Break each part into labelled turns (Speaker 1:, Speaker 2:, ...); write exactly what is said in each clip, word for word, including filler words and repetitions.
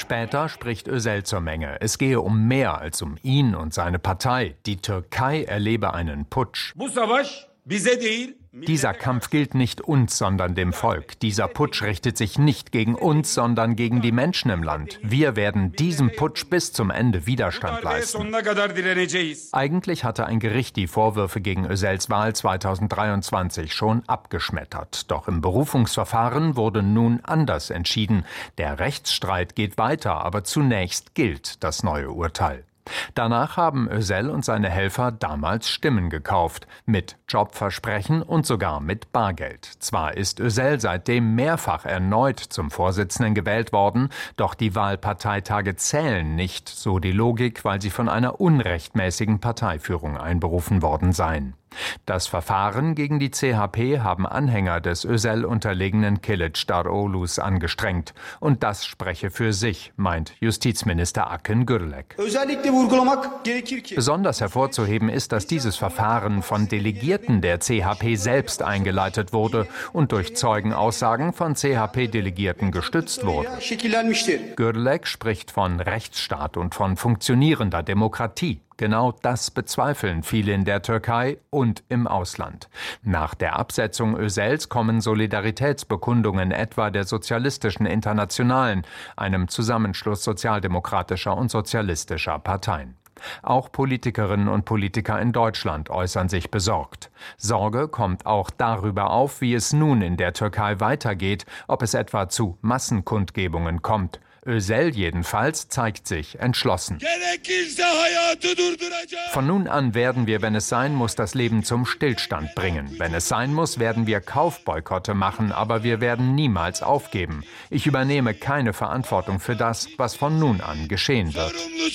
Speaker 1: Später spricht Özel zur Menge. Es gehe um mehr als um ihn und seine Partei. Die Türkei erlebe einen Putsch. Dieser Kampf gilt nicht uns, sondern dem Volk. Dieser Putsch richtet sich nicht gegen uns, sondern gegen die Menschen im Land. Wir werden diesem Putsch bis zum Ende Widerstand leisten. Eigentlich hatte ein Gericht die Vorwürfe gegen Özels Wahl zweitausenddreiundzwanzig schon abgeschmettert. Doch im Berufungsverfahren wurde nun anders entschieden. Der Rechtsstreit geht weiter, aber zunächst gilt das neue Urteil. Danach haben Özel und seine Helfer damals Stimmen gekauft, mit Jobversprechen und sogar mit Bargeld. Zwar ist Özel seitdem mehrfach erneut zum Vorsitzenden gewählt worden, doch die Wahlparteitage zählen nicht, so die Logik, weil sie von einer unrechtmäßigen Parteiführung einberufen worden seien. Das Verfahren gegen die C H P haben Anhänger des Özel unterlegenen Kılıçdaroğlu's angestrengt. Und das spreche für sich, meint Justizminister Akın Gürlek. Besonders hervorzuheben ist, dass dieses Verfahren von Delegierten der C H P selbst eingeleitet wurde und durch Zeugenaussagen von C H P-Delegierten gestützt wurde. Gürlek spricht von Rechtsstaat und von funktionierender Demokratie. Genau das bezweifeln viele in der Türkei und im Ausland. Nach der Absetzung Özels kommen Solidaritätsbekundungen etwa der Sozialistischen Internationalen, einem Zusammenschluss sozialdemokratischer und sozialistischer Parteien. Auch Politikerinnen und Politiker in Deutschland äußern sich besorgt. Sorge kommt auch darüber auf, wie es nun in der Türkei weitergeht, ob es etwa zu Massenkundgebungen kommt. Özel jedenfalls zeigt sich entschlossen. Von nun an werden wir, wenn es sein muss, das Leben zum Stillstand bringen. Wenn es sein muss, werden wir Kaufboykotte machen, aber wir werden niemals aufgeben. Ich übernehme keine Verantwortung für das, was von nun an geschehen wird.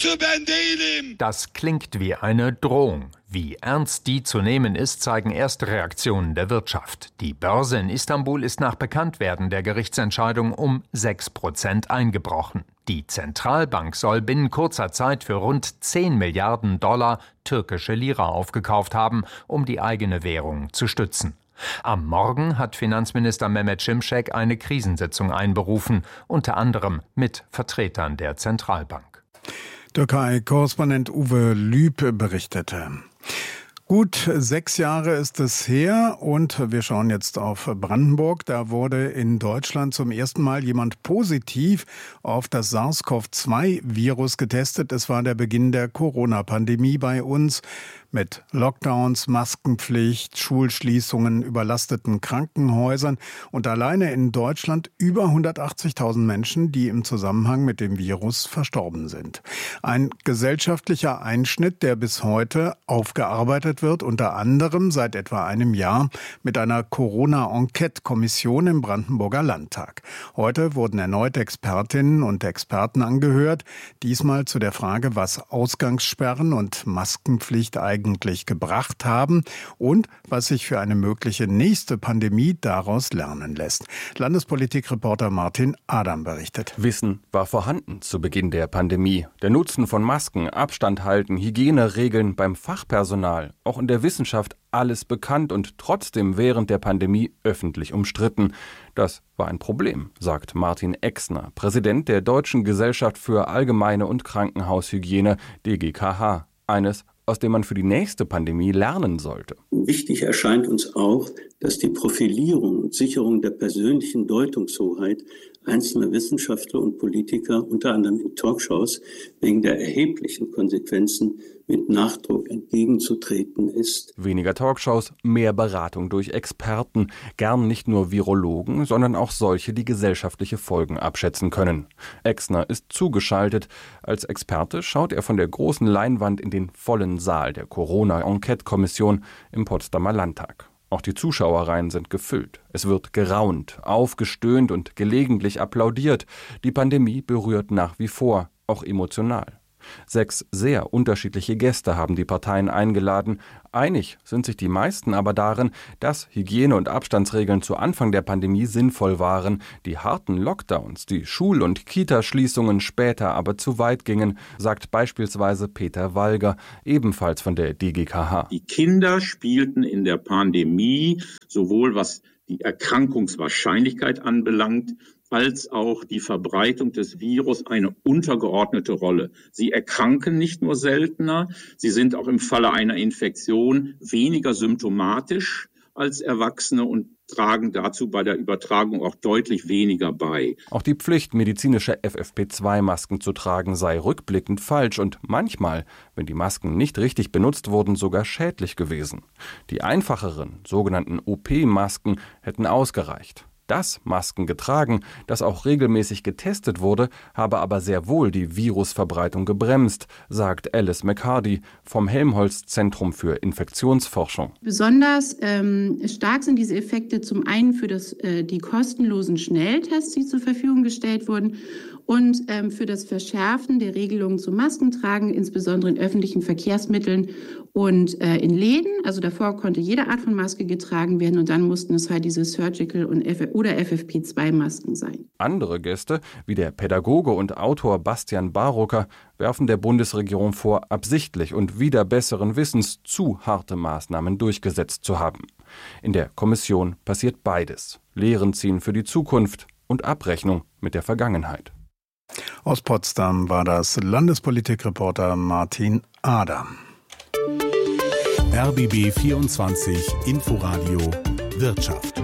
Speaker 1: Das klingt wie eine Drohung. Wie ernst die zu nehmen ist, zeigen erste Reaktionen der Wirtschaft. Die Börse in Istanbul ist nach Bekanntwerden der Gerichtsentscheidung um sechs Prozent eingebrochen. Die Zentralbank soll binnen kurzer Zeit für rund zehn Milliarden Dollar türkische Lira aufgekauft haben, um die eigene Währung zu stützen. Am Morgen hat Finanzminister Mehmet Şimşek eine Krisensitzung einberufen, unter anderem mit Vertretern der Zentralbank.
Speaker 2: Türkei-Korrespondent Uwe Lüb berichtete. Gut sechs Jahre ist es her und wir schauen jetzt auf Brandenburg. Da wurde in Deutschland zum ersten Mal jemand positiv auf das SARS-C o V zwei Virus getestet. Es war der Beginn der Corona-Pandemie bei uns. Mit Lockdowns, Maskenpflicht, Schulschließungen, überlasteten Krankenhäusern und alleine in Deutschland über hundertachtzigtausend Menschen, die im Zusammenhang mit dem Virus verstorben sind. Ein gesellschaftlicher Einschnitt, der bis heute aufgearbeitet wird, unter anderem seit etwa einem Jahr mit einer Corona-Enquete-Kommission im Brandenburger Landtag. Heute wurden erneut Expertinnen und Experten angehört, diesmal zu der Frage, was Ausgangssperren und Maskenpflicht eigentlich eigentlich gebracht haben und was sich für eine mögliche nächste Pandemie daraus lernen lässt. Landespolitikreporter Martin Adam berichtet.
Speaker 3: Wissen war vorhanden zu Beginn der Pandemie. Der Nutzen von Masken, Abstand halten, Hygieneregeln beim Fachpersonal, auch in der Wissenschaft alles bekannt und trotzdem während der Pandemie öffentlich umstritten. Das war ein Problem, sagt Martin Exner, Präsident der Deutschen Gesellschaft für Allgemeine und Krankenhaushygiene, D G K H. Eines, aus dem man für die nächste Pandemie lernen sollte.
Speaker 4: Wichtig erscheint uns auch, dass die Profilierung und Sicherung der persönlichen Deutungshoheit einzelner Wissenschaftler und Politiker, unter anderem in Talkshows, wegen der erheblichen Konsequenzen mit Nachdruck entgegenzutreten ist.
Speaker 3: Weniger Talkshows, mehr Beratung durch Experten, gern nicht nur Virologen, sondern auch solche, die gesellschaftliche Folgen abschätzen können. Exner ist zugeschaltet. Als Experte schaut er von der großen Leinwand in den vollen Saal der Corona-Enquete-Kommission im Potsdamer Landtag. Auch die Zuschauerreihen sind gefüllt. Es wird geraunt, aufgestöhnt und gelegentlich applaudiert. Die Pandemie berührt nach wie vor, auch emotional. Sechs sehr unterschiedliche Gäste haben die Parteien eingeladen. Einig sind sich die meisten aber darin, dass Hygiene- und Abstandsregeln zu Anfang der Pandemie sinnvoll waren, die harten Lockdowns, die Schul- und Kitaschließungen später aber zu weit gingen, sagt beispielsweise Peter Walger, ebenfalls von der D G K H.
Speaker 5: Die Kinder spielten in der Pandemie, sowohl was die Erkrankungswahrscheinlichkeit anbelangt, als auch die Verbreitung des Virus eine untergeordnete Rolle. Sie erkranken nicht nur seltener, sie sind auch im Falle einer Infektion weniger symptomatisch als Erwachsene und tragen dazu bei der Übertragung auch deutlich weniger bei.
Speaker 3: Auch die Pflicht, medizinische F F P zwei Masken zu tragen, sei rückblickend falsch und manchmal, wenn die Masken nicht richtig benutzt wurden, sogar schädlich gewesen. Die einfacheren, sogenannten O P-Masken hätten ausgereicht. Das Masken getragen, das auch regelmäßig getestet wurde, habe aber sehr wohl die Virusverbreitung gebremst, sagt Alice McHardy vom Helmholtz-Zentrum für Infektionsforschung.
Speaker 6: Besonders ähm, stark sind diese Effekte zum einen für das, äh, die kostenlosen Schnelltests, die zur Verfügung gestellt wurden, und ähm, für das Verschärfen der Regelungen zum Maskentragen, insbesondere in öffentlichen Verkehrsmitteln und äh, in Läden. Also davor konnte jede Art von Maske getragen werden und dann mussten es halt diese Surgical- und F- oder F F P zwei Masken sein.
Speaker 3: Andere Gäste, wie der Pädagoge und Autor Bastian Barocker, werfen der Bundesregierung vor, absichtlich und wider besseren Wissens zu harte Maßnahmen durchgesetzt zu haben. In der Kommission passiert beides. Lehren ziehen für die Zukunft und Abrechnung mit der Vergangenheit.
Speaker 2: Aus Potsdam war das Landespolitikreporter Martin Ader.
Speaker 7: R B B vierundzwanzig Inforadio Wirtschaft.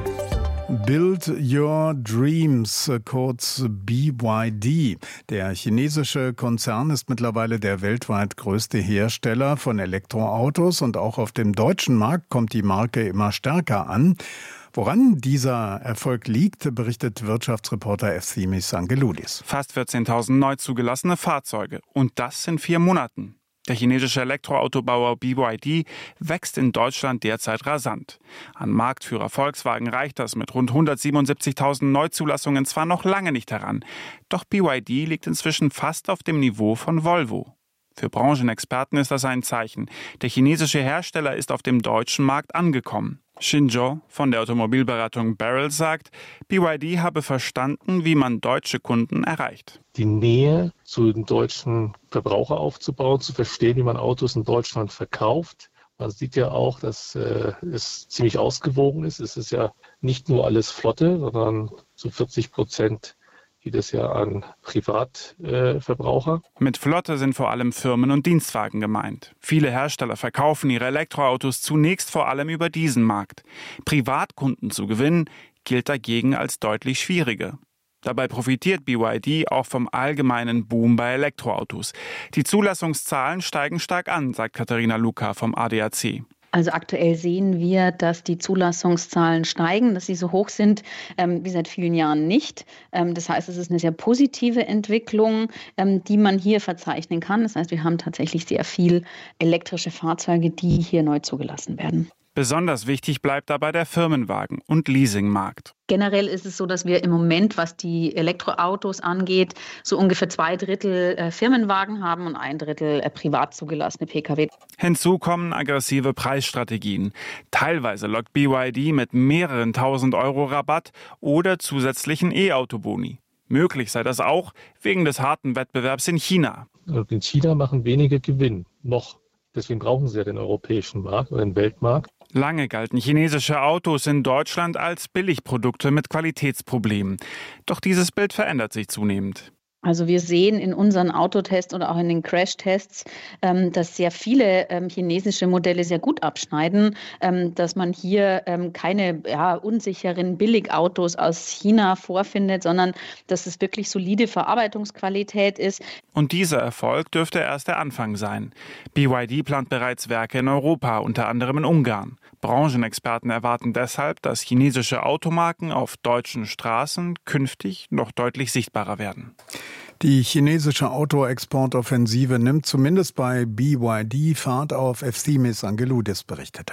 Speaker 2: Build Your Dreams, kurz B Y D. Der chinesische Konzern ist mittlerweile der weltweit größte Hersteller von Elektroautos und auch auf dem deutschen Markt kommt die Marke immer stärker an. Woran dieser Erfolg liegt, berichtet Wirtschaftsreporter Efthimis Angeloudis.
Speaker 8: Fast vierzehntausend neu zugelassene Fahrzeuge und das in vier Monaten. Der chinesische Elektroautobauer B Y D wächst in Deutschland derzeit rasant. An Marktführer Volkswagen reicht das mit rund hundertsiebenundsiebzigtausend Neuzulassungen zwar noch lange nicht heran, doch B Y D liegt inzwischen fast auf dem Niveau von Volvo. Für Branchenexperten ist das ein Zeichen. Der chinesische Hersteller ist auf dem deutschen Markt angekommen. Xin Zhou von der Automobilberatung Beryl sagt, B Y D habe verstanden, wie man deutsche Kunden erreicht.
Speaker 9: Die Nähe zu den deutschen Verbraucher aufzubauen, zu verstehen, wie man Autos in Deutschland verkauft. Man sieht ja auch, dass äh, es ziemlich ausgewogen ist. Es ist ja nicht nur alles Flotte, sondern zu vierzig Prozent geht es ja an Privatverbraucher. Äh,
Speaker 8: Mit Flotte sind vor allem Firmen und Dienstwagen gemeint. Viele Hersteller verkaufen ihre Elektroautos zunächst vor allem über diesen Markt. Privatkunden zu gewinnen, gilt dagegen als deutlich schwieriger. Dabei profitiert B Y D auch vom allgemeinen Boom bei Elektroautos. Die Zulassungszahlen steigen stark an, sagt Katharina Luca vom A D A C.
Speaker 10: Also aktuell sehen wir, dass die Zulassungszahlen steigen, dass sie so hoch sind ähm, wie seit vielen Jahren nicht. Ähm, das heißt, es ist eine sehr positive Entwicklung, ähm, die man hier verzeichnen kann. Das heißt, wir haben tatsächlich sehr viel elektrische Fahrzeuge, die hier neu zugelassen werden.
Speaker 8: Besonders wichtig bleibt dabei der Firmenwagen- und Leasingmarkt.
Speaker 10: Generell ist es so, dass wir im Moment, was die Elektroautos angeht, so ungefähr zwei Drittel äh, Firmenwagen haben und ein Drittel äh, privat zugelassene Pkw.
Speaker 8: Hinzu kommen aggressive Preisstrategien. Teilweise lockt B Y D mit mehreren tausend Euro Rabatt oder zusätzlichen E-Auto-Boni. Möglich sei das auch wegen des harten Wettbewerbs in China.
Speaker 9: In China machen wenige Gewinn, noch. Deswegen brauchen sie ja den europäischen Markt oder den Weltmarkt.
Speaker 8: Lange galten chinesische Autos in Deutschland als Billigprodukte mit Qualitätsproblemen. Doch dieses Bild verändert sich zunehmend.
Speaker 10: Also wir sehen in unseren Autotests oder auch in den Crashtests, ähm, dass sehr viele ähm, chinesische Modelle sehr gut abschneiden, ähm, dass man hier ähm, keine ja, unsicheren Billigautos aus China vorfindet, sondern dass es wirklich solide Verarbeitungsqualität ist.
Speaker 8: Und dieser Erfolg dürfte erst der Anfang sein. B Y D plant bereits Werke in Europa, unter anderem in Ungarn. Branchenexperten erwarten deshalb, dass chinesische Automarken auf deutschen Straßen künftig noch deutlich sichtbarer werden.
Speaker 2: Die chinesische Autoexportoffensive nimmt zumindest bei B Y D Fahrt auf, Efthimis Angeloudis berichtete.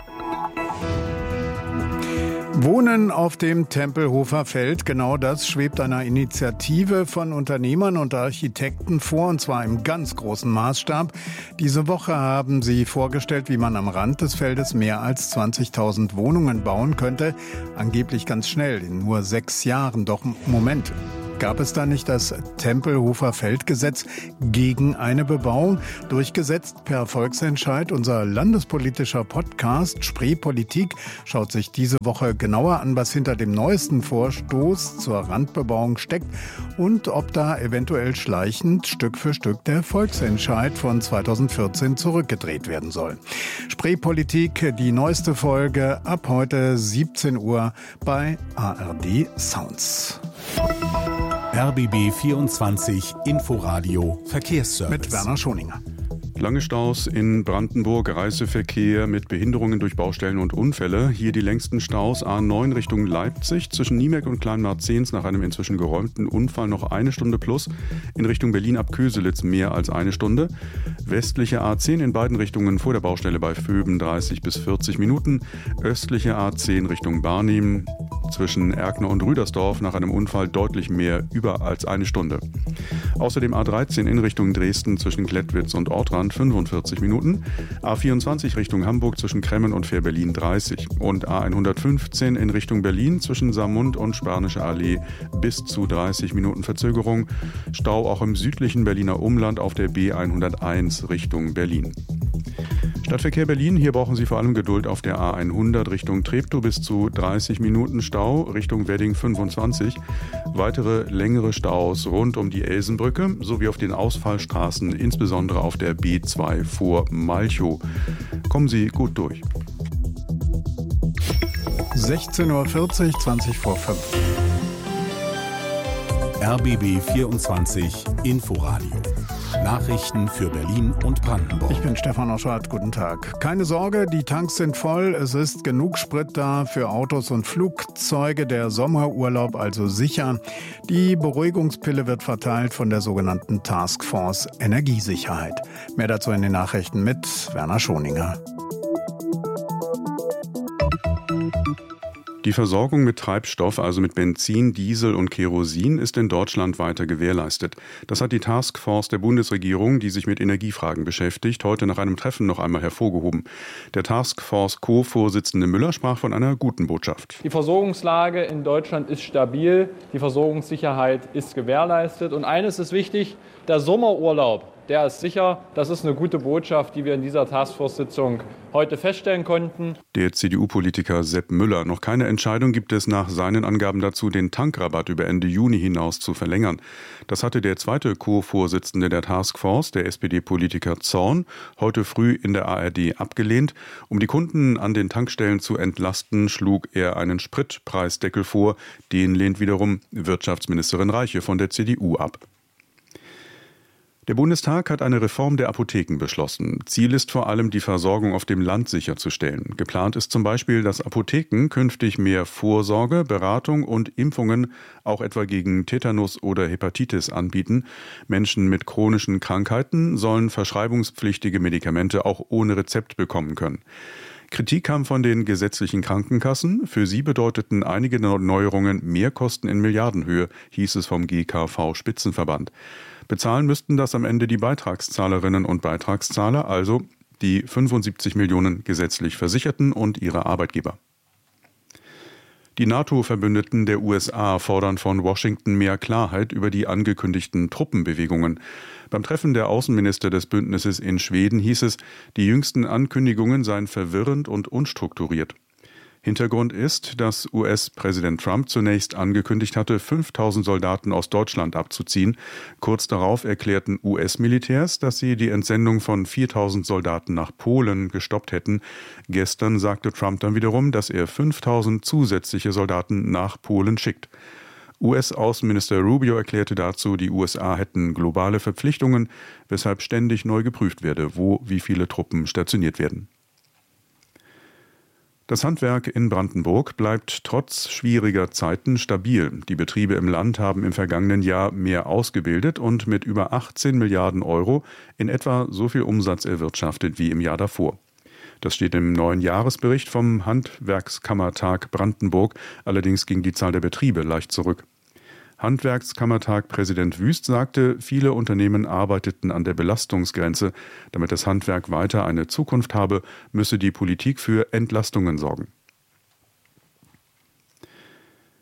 Speaker 2: Wohnen auf dem Tempelhofer Feld, genau das schwebt einer Initiative von Unternehmern und Architekten vor, und zwar im ganz großen Maßstab. Diese Woche haben sie vorgestellt, wie man am Rand des Feldes mehr als zwanzigtausend Wohnungen bauen könnte. Angeblich ganz schnell, in nur sechs Jahren. Doch Moment, Gab es da nicht das Tempelhofer Feldgesetz gegen eine Bebauung? Durchgesetzt per Volksentscheid. Unser landespolitischer Podcast Spreepolitik schaut sich diese Woche genauer an, was hinter dem neuesten Vorstoß zur Randbebauung steckt und ob da eventuell schleichend Stück für Stück der Volksentscheid von zweitausendvierzehn zurückgedreht werden soll. Spreepolitik, die neueste Folge ab heute siebzehn Uhr bei A R D Sounds.
Speaker 7: R B B vierundzwanzig Inforadio Verkehrsservice.
Speaker 2: Mit Werner Schoninger.
Speaker 11: Lange Staus in Brandenburg, Reiseverkehr mit Behinderungen durch Baustellen und Unfälle. Hier die längsten Staus A neun Richtung Leipzig, zwischen Niemek und Kleinmarzens nach einem inzwischen geräumten Unfall noch eine Stunde plus. In Richtung Berlin ab Köselitz mehr als eine Stunde. Westliche A zehn in beiden Richtungen vor der Baustelle bei Vöben dreißig bis vierzig Minuten. Östliche A zehn Richtung Barnim zwischen Erkner und Rüdersdorf nach einem Unfall deutlich mehr, über als eine Stunde. Außerdem A dreizehn in Richtung Dresden zwischen Klettwitz und Ortrand fünfundvierzig Minuten, A vierundzwanzig Richtung Hamburg zwischen Kremmen und Fährberlin dreißig und A hundertfünfzehn in Richtung Berlin zwischen Saarmund und Spanische Allee bis zu dreißig Minuten Verzögerung. Stau auch im südlichen Berliner Umland auf der B hunderteins Richtung Berlin. Stadtverkehr Berlin, hier brauchen Sie vor allem Geduld auf der A hundert Richtung Treptow bis zu dreißig Minuten Stau, Richtung Wedding fünfundzwanzig. Weitere längere Staus rund um die Elsenbrücke sowie auf den Ausfallstraßen, insbesondere auf der B zwei vor Malchow. Kommen Sie gut durch.
Speaker 2: sechzehn Uhr vierzig, zwanzig vor fünf.
Speaker 7: R B B vierundzwanzig Inforadio. Nachrichten für Berlin und Brandenburg.
Speaker 2: Ich bin Stefan Oschwart, guten Tag. Keine Sorge, die Tanks sind voll, es ist genug Sprit da für Autos und Flugzeuge, der Sommerurlaub also sicher. Die Beruhigungspille wird verteilt von der sogenannten Taskforce Energiesicherheit. Mehr dazu in den Nachrichten mit Werner Schoninger.
Speaker 11: Die Versorgung mit Treibstoff, also mit Benzin, Diesel und Kerosin, ist in Deutschland weiter gewährleistet. Das hat die Taskforce der Bundesregierung, die sich mit Energiefragen beschäftigt, heute nach einem Treffen noch einmal hervorgehoben. Der Taskforce-Co-Vorsitzende Müller sprach von einer guten Botschaft.
Speaker 12: Die Versorgungslage in Deutschland ist stabil, die Versorgungssicherheit ist gewährleistet. Und eines ist wichtig, der Sommerurlaub, der ist sicher. Das ist eine gute Botschaft, die wir in dieser Taskforce-Sitzung heute feststellen konnten.
Speaker 11: Der C D U-Politiker Sepp Müller. Noch keine Entscheidung gibt es nach seinen Angaben dazu, den Tankrabatt über Ende Juni hinaus zu verlängern. Das hatte der zweite Co-Vorsitzende der Taskforce, der S P D-Politiker Zorn, heute früh in der A R D abgelehnt. Um die Kunden an den Tankstellen zu entlasten, schlug er einen Spritpreisdeckel vor. Den lehnt wiederum Wirtschaftsministerin Reiche von der C D U ab. Der Bundestag hat eine Reform der Apotheken beschlossen. Ziel ist vor allem, die Versorgung auf dem Land sicherzustellen. Geplant ist zum Beispiel, dass Apotheken künftig mehr Vorsorge, Beratung und Impfungen auch etwa gegen Tetanus oder Hepatitis anbieten. Menschen mit chronischen Krankheiten sollen verschreibungspflichtige Medikamente auch ohne Rezept bekommen können. Kritik kam von den gesetzlichen Krankenkassen. Für sie bedeuteten einige Neuerungen Mehrkosten in Milliardenhöhe, hieß es vom G K V-Spitzenverband. Bezahlen müssten das am Ende die Beitragszahlerinnen und Beitragszahler, also die fünfundsiebzig Millionen gesetzlich Versicherten und ihre Arbeitgeber. Die NATO-Verbündeten der U S A fordern von Washington mehr Klarheit über die angekündigten Truppenbewegungen. Beim Treffen der Außenminister des Bündnisses in Schweden hieß es, die jüngsten Ankündigungen seien verwirrend und unstrukturiert. Hintergrund ist, dass U S-Präsident Trump zunächst angekündigt hatte, fünftausend Soldaten aus Deutschland abzuziehen. Kurz darauf erklärten U S-Militärs, dass sie die Entsendung von viertausend Soldaten nach Polen gestoppt hätten. Gestern sagte Trump dann wiederum, dass er fünftausend zusätzliche Soldaten nach Polen schickt. U S-Außenminister Rubio erklärte dazu, die U S A hätten globale Verpflichtungen, weshalb ständig neu geprüft werde, wo wie viele Truppen stationiert werden. Das Handwerk in Brandenburg bleibt trotz schwieriger Zeiten stabil. Die Betriebe im Land haben im vergangenen Jahr mehr ausgebildet und mit über achtzehn Milliarden Euro in etwa so viel Umsatz erwirtschaftet wie im Jahr davor. Das steht im neuen Jahresbericht vom Handwerkskammertag Brandenburg. Allerdings ging die Zahl der Betriebe leicht zurück. Handwerkskammertag-Präsident Wüst sagte, viele Unternehmen arbeiteten an der Belastungsgrenze. Damit das Handwerk weiter eine Zukunft habe, müsse die Politik für Entlastungen sorgen.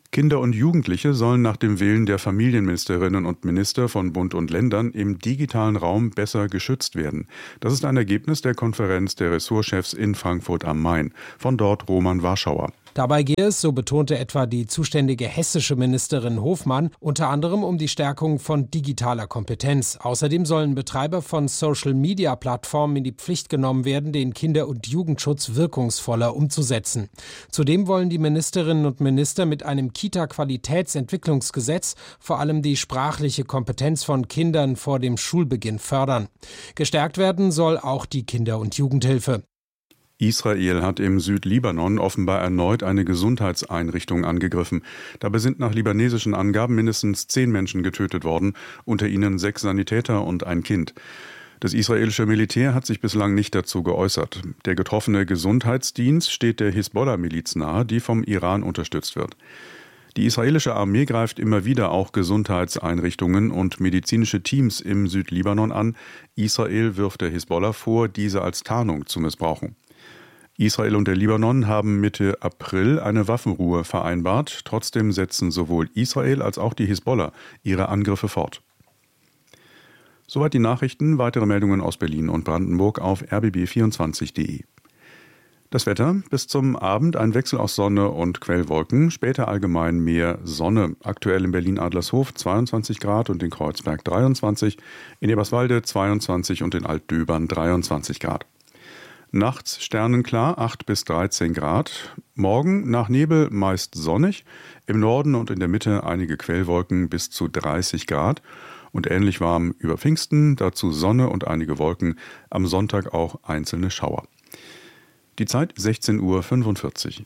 Speaker 11: Kinder und Jugendliche sollen nach dem Willen der Familienministerinnen und Minister von Bund und Ländern im digitalen Raum besser geschützt werden. Das ist ein Ergebnis der Konferenz der Ressortchefs in Frankfurt am Main. Von dort Roman Warschauer.
Speaker 13: Dabei gehe es, so betonte etwa die zuständige hessische Ministerin Hofmann, unter anderem um die Stärkung von digitaler Kompetenz. Außerdem sollen Betreiber von Social-Media-Plattformen in die Pflicht genommen werden, den Kinder- und Jugendschutz wirkungsvoller umzusetzen. Zudem wollen die Ministerinnen und Minister mit einem Kita-Qualitätsentwicklungsgesetz vor allem die sprachliche Kompetenz von Kindern vor dem Schulbeginn fördern. Gestärkt werden soll auch die Kinder- und Jugendhilfe.
Speaker 11: Israel hat im Südlibanon offenbar erneut eine Gesundheitseinrichtung angegriffen. Dabei sind nach libanesischen Angaben mindestens zehn Menschen getötet worden, unter ihnen sechs Sanitäter und ein Kind. Das israelische Militär hat sich bislang nicht dazu geäußert. Der getroffene Gesundheitsdienst steht der Hisbollah-Miliz nahe, die vom Iran unterstützt wird. Die israelische Armee greift immer wieder auch Gesundheitseinrichtungen und medizinische Teams im Südlibanon an. Israel wirft der Hisbollah vor, diese als Tarnung zu missbrauchen. Israel und der Libanon haben Mitte April eine Waffenruhe vereinbart. Trotzdem setzen sowohl Israel als auch die Hisbollah ihre Angriffe fort. Soweit die Nachrichten. Weitere Meldungen aus Berlin und Brandenburg auf r b b vierundzwanzig punkt d e. Das Wetter: bis zum Abend ein Wechsel aus Sonne und Quellwolken, später allgemein mehr Sonne. Aktuell in Berlin-Adlershof zweiundzwanzig Grad und in Kreuzberg dreiundzwanzig, in Eberswalde zweiundzwanzig und in Altdöbern dreiundzwanzig Grad. Nachts sternenklar, acht bis dreizehn Grad. Morgen nach Nebel meist sonnig. Im Norden und in der Mitte einige Quellwolken bis zu dreißig Grad. Und ähnlich warm über Pfingsten, dazu Sonne und einige Wolken. Am Sonntag auch einzelne Schauer. Die Zeit sechzehn Uhr fünfundvierzig.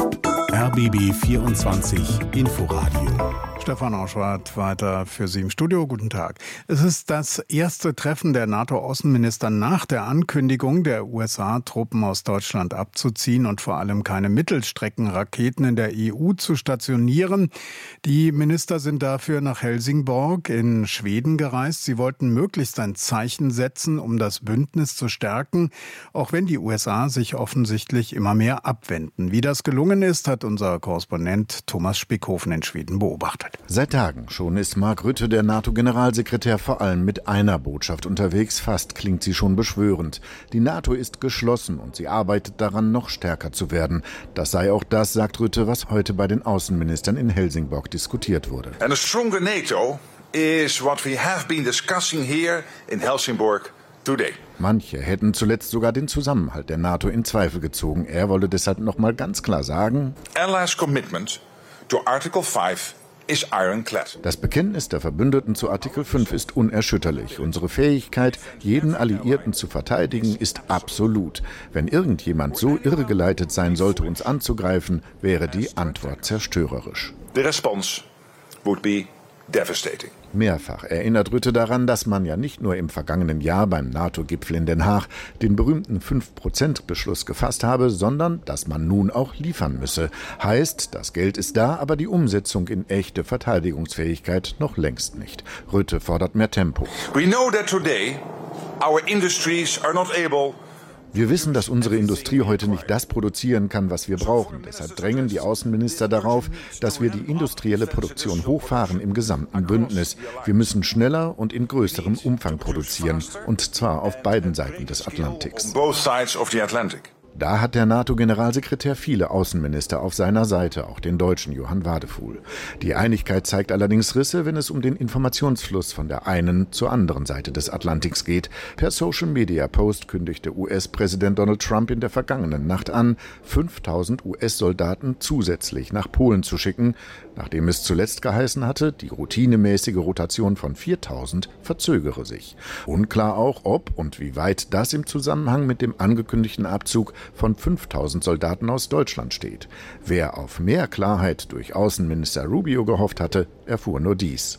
Speaker 7: R B B vierundzwanzig Inforadio.
Speaker 2: Stefan Auschwart weiter für Sie im Studio. Guten Tag. Es ist das erste Treffen der NATO-Außenminister nach der Ankündigung der U S A, Truppen aus Deutschland abzuziehen und vor allem keine Mittelstreckenraketen in der E U zu stationieren. Die Minister sind dafür nach Helsingborg in Schweden gereist. Sie wollten möglichst ein Zeichen setzen, um das Bündnis zu stärken, auch wenn die U S A sich offensichtlich immer mehr abwenden. Wie das gelungen ist, hat unser Korrespondent Thomas Spickhofen in Schweden beobachtet.
Speaker 14: Seit Tagen schon ist Mark Rutte, der NATO-Generalsekretär, vor allem mit einer Botschaft unterwegs. Fast klingt sie schon beschwörend. Die NATO ist geschlossen und sie arbeitet daran, noch stärker zu werden. Das sei auch das, sagt Rutte, was heute bei den Außenministern in Helsingborg diskutiert wurde.
Speaker 15: And a stronger NATO is what we have been discussing here in Helsingborg today.
Speaker 14: Manche hätten zuletzt sogar den Zusammenhalt der NATO in Zweifel gezogen. Er wolle deshalb noch mal ganz klar sagen:
Speaker 15: Allies' commitment to Article five is ironclad.
Speaker 14: Das Bekenntnis der Verbündeten zu Artikel fünf ist unerschütterlich. Unsere Fähigkeit, jeden Alliierten zu verteidigen, ist absolut. Wenn irgendjemand so irregeleitet sein sollte, uns anzugreifen, wäre die Antwort zerstörerisch.
Speaker 15: The response would be devastating.
Speaker 14: Mehrfach erinnert Rutte daran, dass man ja nicht nur im vergangenen Jahr beim NATO-Gipfel in Den Haag den berühmten fünf Prozent Beschluss gefasst habe, sondern dass man nun auch liefern müsse. Heißt, das Geld ist da, aber die Umsetzung in echte Verteidigungsfähigkeit noch längst nicht. Rutte fordert mehr Tempo.
Speaker 15: We know that today our industries are not able
Speaker 14: Wir wissen, dass unsere Industrie heute nicht das produzieren kann, was wir brauchen. Deshalb drängen die Außenminister darauf, dass wir die industrielle Produktion hochfahren im gesamten Bündnis. Wir müssen schneller und in größerem Umfang produzieren, und zwar auf beiden Seiten des Atlantiks. Da hat der NATO-Generalsekretär viele Außenminister auf seiner Seite, auch den deutschen Johann Wadefuhl. Die Einigkeit zeigt allerdings Risse, wenn es um den Informationsfluss von der einen zur anderen Seite des Atlantiks geht. Per Social-Media-Post kündigte U S-Präsident Donald Trump in der vergangenen Nacht an, fünftausend U S-Soldaten zusätzlich nach Polen zu schicken, nachdem es zuletzt geheißen hatte, die routinemäßige Rotation von viertausend verzögere sich. Unklar auch, ob und wie weit das im Zusammenhang mit dem angekündigten Abzug von fünftausend Soldaten aus Deutschland steht. Wer auf mehr Klarheit durch Außenminister Rubio gehofft hatte, erfuhr nur dies.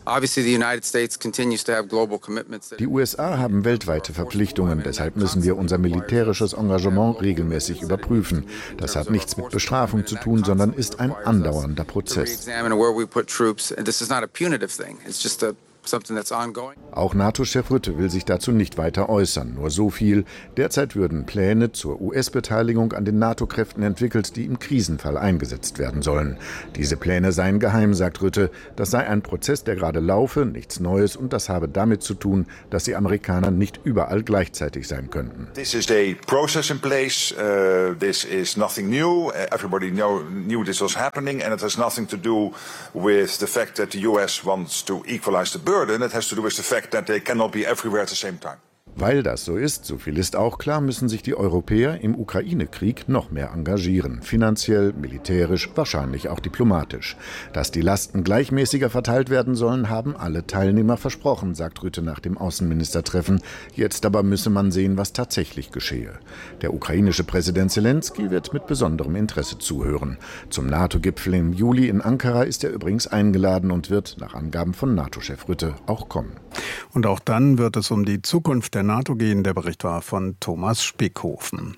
Speaker 14: Die U S A haben weltweite Verpflichtungen, deshalb müssen wir unser militärisches Engagement regelmäßig überprüfen. Das hat nichts mit Bestrafung zu tun, sondern ist ein andauernder Prozess. Auch NATO-Chef Rutte will sich dazu nicht weiter äußern. Nur so viel: Derzeit würden Pläne zur U S-Beteiligung an den NATO-Kräften entwickelt, die im Krisenfall eingesetzt werden sollen. Diese Pläne seien geheim, sagt Rutte. Das sei ein Prozess, der gerade laufe, nichts Neues, und das habe damit zu tun, dass die Amerikaner nicht überall gleichzeitig sein könnten.
Speaker 15: This is a process in place. Uh, this is nothing new. Uh, everybody know, knew this was happening, and it has nothing to do with the fact that the U S wants to equalize the burden. It has to do with the fact that they cannot be everywhere at the same time.
Speaker 14: Weil das so ist, so viel ist auch klar, müssen sich die Europäer im Ukraine-Krieg noch mehr engagieren. Finanziell, militärisch, wahrscheinlich auch diplomatisch. Dass die Lasten gleichmäßiger verteilt werden sollen, haben alle Teilnehmer versprochen, sagt Rutte nach dem Außenministertreffen. Jetzt aber müsse man sehen, was tatsächlich geschehe. Der ukrainische Präsident Selenskyj wird mit besonderem Interesse zuhören. Zum NATO-Gipfel im Juli in Ankara ist er übrigens eingeladen und wird, nach Angaben von NATO-Chef Rutte, auch kommen.
Speaker 2: Und auch dann wird es um die Zukunft der NATO gehen. Der Bericht war von Thomas Spickhofen.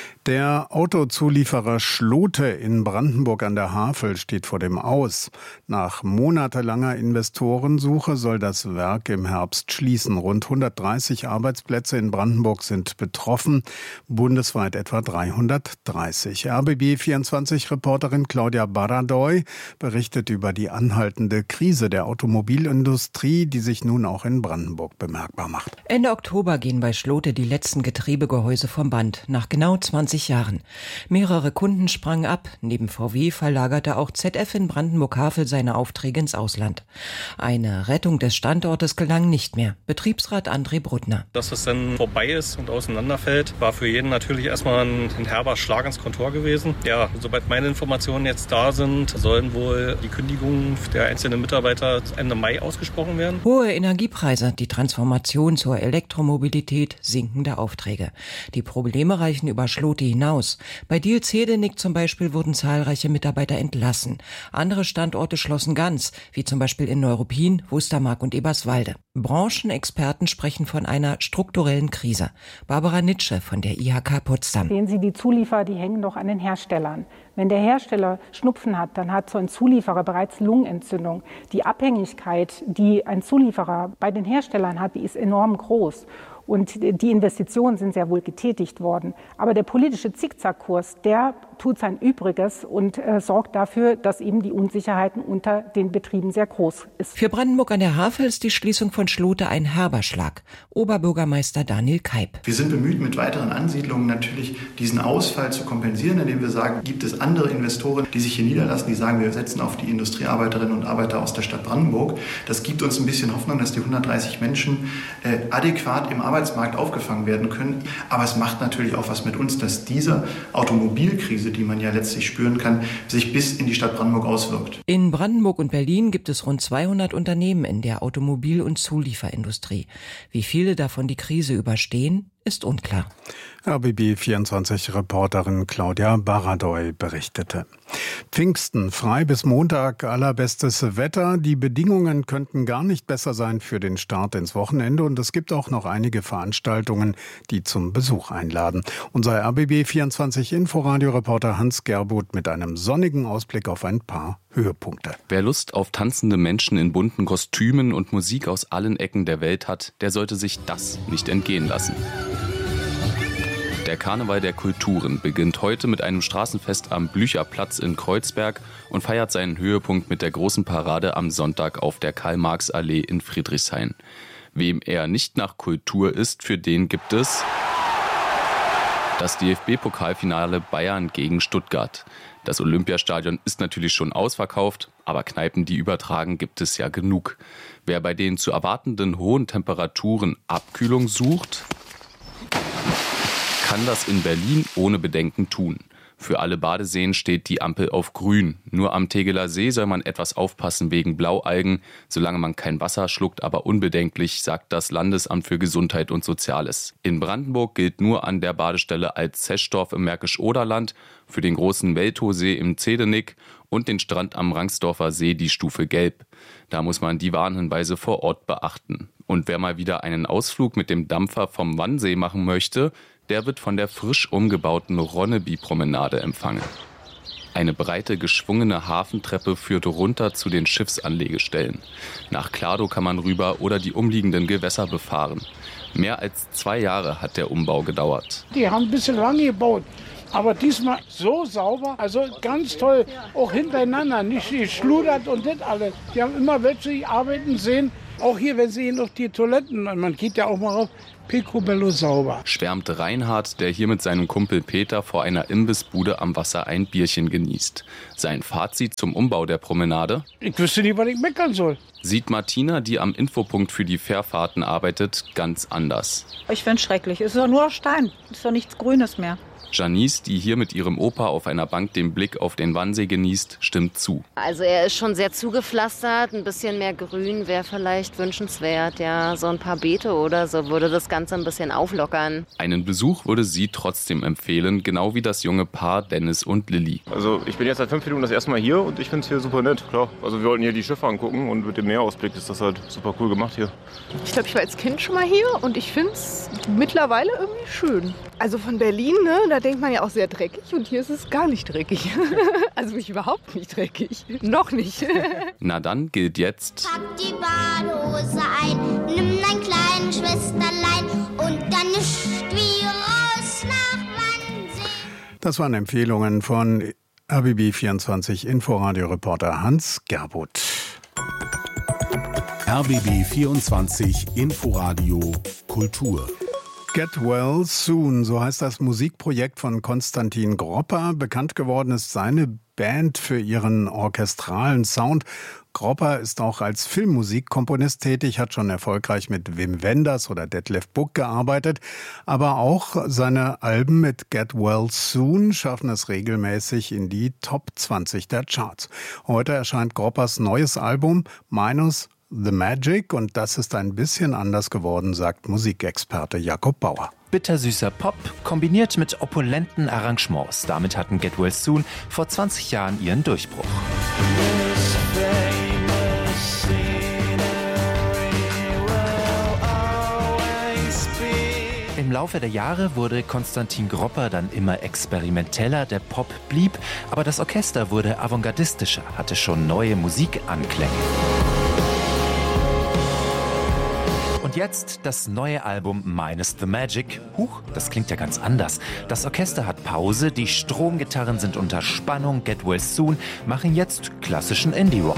Speaker 2: Der Autozulieferer Schlote in Brandenburg an der Havel steht vor dem Aus. Nach monatelanger Investorensuche soll das Werk im Herbst schließen. Rund hundertdreißig Arbeitsplätze in Brandenburg sind betroffen, bundesweit etwa dreihundertdreißig. R B B vierundzwanzig-Reporterin Claudia Baradoy berichtet über die anhaltende Krise der Automobilindustrie, die sich nun auch in Brandenburg bemerkbar macht.
Speaker 16: Ende Oktober gehen bei Schlote die letzten Getriebegehäuse vom Band, nach genau zwanzig Jahren. Mehrere Kunden sprangen ab. Neben V W verlagerte auch Z F in Brandenburg-Havel seine Aufträge ins Ausland. Eine Rettung des Standortes gelang nicht mehr. Betriebsrat André Bruttner.
Speaker 17: Dass es dann vorbei ist und auseinanderfällt, war für jeden natürlich erstmal ein, ein herber Schlag ins Kontor gewesen. Ja, sobald meine Informationen jetzt da sind, sollen wohl die Kündigungen der einzelnen Mitarbeiter Ende Mai ausgesprochen werden.
Speaker 16: Hohe Energiepreise, die Transformation zur Elektromobilität, sinkende Aufträge. Die Probleme reichen über Schlote hinaus. Bei Diels-Hedenik zum Beispiel wurden zahlreiche Mitarbeiter entlassen. Andere Standorte schlossen ganz, wie zum Beispiel in Neuruppin, Wustermark und Eberswalde. Branchenexperten sprechen von einer strukturellen Krise. Barbara Nitsche von der I H K Potsdam.
Speaker 18: Sehen Sie, die Zulieferer, die hängen doch an den Herstellern. Wenn der Hersteller Schnupfen hat, dann hat so ein Zulieferer bereits Lungenentzündung. Die Abhängigkeit, die ein Zulieferer bei den Herstellern hat, die ist enorm groß. Und die Investitionen sind sehr wohl getätigt worden. Aber der politische Zickzackkurs, der tut sein Übriges und äh, sorgt dafür, dass eben die Unsicherheiten unter den Betrieben sehr groß ist.
Speaker 16: Für Brandenburg an der Havel ist die Schließung von Schlote ein herber Schlag. Oberbürgermeister Daniel Keib.
Speaker 19: Wir sind bemüht, mit weiteren Ansiedlungen natürlich diesen Ausfall zu kompensieren, indem wir sagen, gibt es andere Investoren, die sich hier niederlassen, die sagen, wir setzen auf die Industriearbeiterinnen und Arbeiter aus der Stadt Brandenburg. Das gibt uns ein bisschen Hoffnung, dass die hundertdreißig Menschen äh, adäquat im Arbeitsmarkt aufgefangen werden können. Aber es macht natürlich auch was mit uns, dass diese Automobilkrise, die man ja letztlich spüren kann, sich bis in die Stadt Brandenburg auswirkt.
Speaker 16: In Brandenburg und Berlin gibt es rund zweihundert Unternehmen in der Automobil- und Zulieferindustrie. Wie viele davon die Krise überstehen, ist unklar.
Speaker 2: R B B vierundzwanzig-Reporterin Claudia Baradoy berichtete. Pfingsten, frei bis Montag, allerbestes Wetter. Die Bedingungen könnten gar nicht besser sein für den Start ins Wochenende. Und es gibt auch noch einige Veranstaltungen, die zum Besuch einladen. Unser R B B vierundzwanzig-Inforadio-Reporter Hans Gerbuth mit einem sonnigen Ausblick auf ein paar Höhepunkte.
Speaker 20: Wer Lust auf tanzende Menschen in bunten Kostümen und Musik aus allen Ecken der Welt hat, der sollte sich das nicht entgehen lassen. Der Karneval der Kulturen beginnt heute mit einem Straßenfest am Blücherplatz in Kreuzberg und feiert seinen Höhepunkt mit der großen Parade am Sonntag auf der Karl-Marx-Allee in Friedrichshain. Wem eher nicht nach Kultur ist, für den gibt es das D F B-Pokalfinale Bayern gegen Stuttgart. Das Olympiastadion ist natürlich schon ausverkauft, aber Kneipen, die übertragen, gibt es ja genug. Wer bei den zu erwartenden hohen Temperaturen Abkühlung sucht, kann das in Berlin ohne Bedenken tun. Für alle Badeseen steht die Ampel auf grün. Nur am Tegeler See soll man etwas aufpassen wegen Blaualgen, solange man kein Wasser schluckt, aber unbedenklich, sagt das Landesamt für Gesundheit und Soziales. In Brandenburg gilt nur an der Badestelle Alt-Zeschdorf im Märkisch-Oderland, für den großen Weltowsee im Zehdenick und den Strand am Rangsdorfer See die Stufe Gelb. Da muss man die Warnhinweise vor Ort beachten. Und wer mal wieder einen Ausflug mit dem Dampfer vom Wannsee machen möchte, der wird von der frisch umgebauten Ronneby-Promenade empfangen. Eine breite, geschwungene Hafentreppe führt runter zu den Schiffsanlegestellen. Nach Klado kann man rüber oder die umliegenden Gewässer befahren. Mehr als zwei Jahre hat der Umbau gedauert.
Speaker 21: Die haben ein bisschen lange gebaut, aber diesmal so sauber, also ganz toll, auch hintereinander, nicht geschludert und das alles. Die haben immer welche, die arbeiten sehen, auch hier, wenn sie noch die Toiletten, man geht ja auch mal rauf, picobello sauber.
Speaker 20: Schwärmt Reinhard, der hier mit seinem Kumpel Peter vor einer Imbissbude am Wasser ein Bierchen genießt. Sein Fazit zum Umbau der Promenade?
Speaker 21: Ich wüsste nicht, was ich meckern soll.
Speaker 20: Sieht Martina, die am Infopunkt für die Fährfahrten arbeitet, ganz anders.
Speaker 22: Ich finde es schrecklich. Es ist doch nur Stein. Es ist doch nichts Grünes mehr.
Speaker 20: Janice, die hier mit ihrem Opa auf einer Bank den Blick auf den Wannsee genießt, stimmt zu.
Speaker 23: Also er ist schon sehr zugepflastert, ein bisschen mehr Grün wäre vielleicht wünschenswert. Ja, so ein paar Beete oder so würde das Ganze ein bisschen auflockern.
Speaker 20: Einen Besuch würde sie trotzdem empfehlen, genau wie das junge Paar Dennis und Lilly.
Speaker 24: Also ich bin jetzt seit fünf Minuten das erste Mal hier und ich finde es hier super nett, klar. Also wir wollten hier die Schiffe angucken und mit dem Meerausblick ist das halt super cool gemacht hier.
Speaker 25: Ich glaube, ich war als Kind schon mal hier und ich finde es mittlerweile irgendwie schön. Also von Berlin, ne, da denkt man ja auch sehr dreckig und hier ist es gar nicht dreckig. Also mich überhaupt nicht dreckig. Noch nicht.
Speaker 20: Na dann gilt jetzt:
Speaker 26: Pack die Badehose ein, nimm dein kleines Schwesterlein und dann ist wie raus nach Wannsee.
Speaker 2: Das waren Empfehlungen von R B B vierundzwanzig Inforadio-Reporter Hans Gerbuth.
Speaker 7: R B B vierundzwanzig Inforadio Kultur.
Speaker 2: Get Well Soon, so heißt das Musikprojekt von Konstantin Gropper. Bekannt geworden ist seine Band für ihren orchestralen Sound. Gropper ist auch als Filmmusikkomponist tätig, hat schon erfolgreich mit Wim Wenders oder Detlef Buck gearbeitet. Aber auch seine Alben mit Get Well Soon schaffen es regelmäßig in die Top zwanzig der Charts. Heute erscheint Groppers neues Album Minus The Magic, und das ist ein bisschen anders geworden, sagt Musikexperte Jakob Bauer.
Speaker 27: Bittersüßer Pop kombiniert mit opulenten Arrangements. Damit hatten Get Well Soon vor zwanzig Jahren ihren Durchbruch. Im Laufe der Jahre wurde Konstantin Gropper dann immer experimenteller, der Pop blieb, aber das Orchester wurde avantgardistischer, hatte schon neue Musikanklänge. Und jetzt das neue Album Minus the Magic. Huch, das klingt ja ganz anders. Das Orchester hat Pause, die Stromgitarren sind unter Spannung. Get Well Soon machen jetzt klassischen Indie-Rock.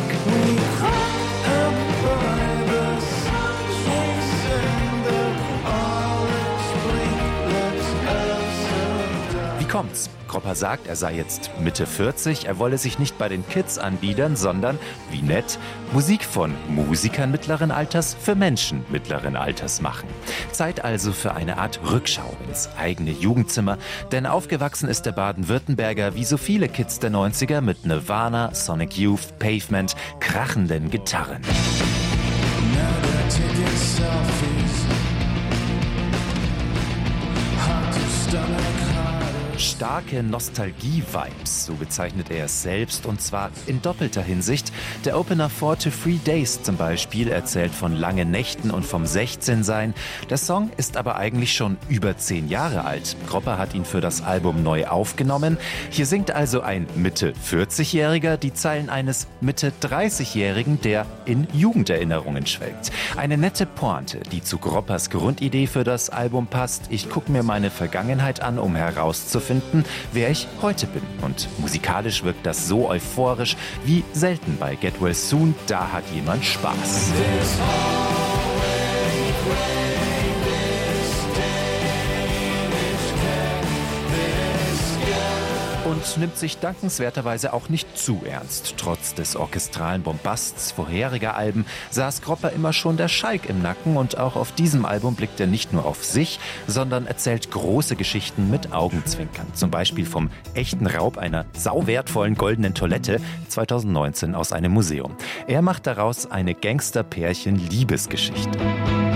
Speaker 27: Wie kommt's? Gropper sagt, er sei jetzt Mitte vierzig, er wolle sich nicht bei den Kids anbiedern, sondern, wie nett, Musik von Musikern mittleren Alters für Menschen mittleren Alters machen. Zeit also für eine Art Rückschau ins eigene Jugendzimmer, denn aufgewachsen ist der Baden-Württemberger wie so viele Kids der neunziger mit Nirvana, Sonic Youth, Pavement, krachenden Gitarren. Starke Nostalgie-Vibes, so bezeichnet er es selbst, und zwar in doppelter Hinsicht. Der Opener Four to Three Days zum Beispiel erzählt von langen Nächten und vom sechzehnsein. Der Song ist aber eigentlich schon über zehn Jahre alt. Gropper hat ihn für das Album neu aufgenommen. Hier singt also ein Mitte vierzig-Jähriger die Zeilen eines Mitte dreißig-Jährigen, der in Jugenderinnerungen schwelgt. Eine nette Pointe, die zu Groppers Grundidee für das Album passt. Ich gucke mir meine Vergangenheit an, um herauszufinden, wer ich heute bin. Und musikalisch wirkt das so euphorisch wie selten bei Get Well Soon. Da hat jemand Spaß. Und nimmt sich dankenswerterweise auch nicht zu ernst. Trotz des orchestralen Bombasts vorheriger Alben saß Gropper immer schon der Schalk im Nacken, und auch auf diesem Album blickt er nicht nur auf sich, sondern erzählt große Geschichten mit Augenzwinkern. Zum Beispiel vom echten Raub einer sauwertvollen goldenen Toilette zweitausendneunzehn aus einem Museum. Er macht daraus eine Gangster-Pärchen-Liebesgeschichte.